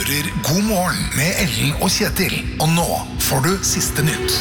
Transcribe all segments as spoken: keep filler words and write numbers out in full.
hører God morgen med Ellen og Kjetil. Og nå får du siste nytt.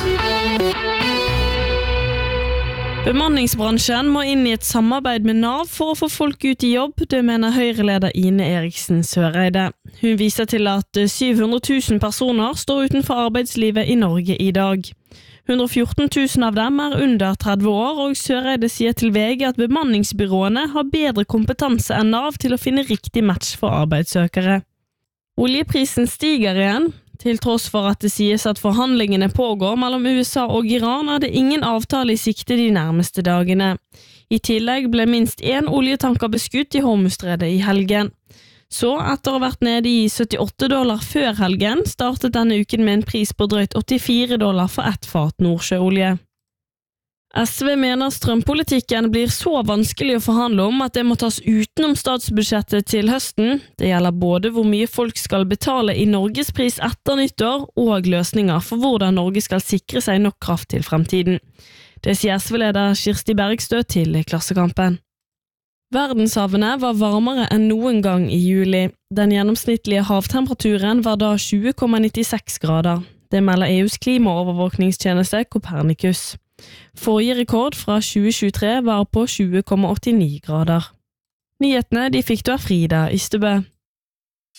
Bemanningsbransjen må inn i et samarbeid med Nav for å få folk ut i jobb, det mener Høyre-leder Ine Eriksen Søreide. Hun viser til at syv hundre tusen personer står utenfor arbeidslivet i Norge i dag. hundre og fjorten tusen av dem er under tretti år, og Søreide sier til V G at bemanningsbyråene har bedre kompetanse enn Nav til å finne riktig match for arbeidssøkere. Oljeprisen stiger igjen. Til tross for at det sies at forhandlingene pågår mellom U S A og Iran, er det ingen avtale i sikte de nærmeste dagene. I tillegg ble minst én oljetanker beskutt i Hormuzstredet i helgen. Så, etter å ha vært nede i syttiåtte dollar før helgen, startet denne uken med en pris på drøyt åttifire dollar for ett fat nordsjøolje. S V mener strømpolitikken blir så vanskelig å forhandle om at det må tas utenom statsbudsjettet til høsten. Det gjelder både hvor mye folk skal betale i Norgespris etter nyttår, og løsninger for hvordan Norge skal sikre seg nok kraft til fremtiden. Det sier S V-leder Kirsti Bergstø til Klassekampen. Verdenshavene var varmere enn noen gang i juli. Den gjennomsnittlige havtemperaturen var da tjue komma nittiseks grader. Det melder E U's klimaovervåkningstjeneste Copernicus. Forrige rekord fra tjue tjuetre var på tjue komma åttini grader. Nyhetene de fikk du av Frida Ystebø.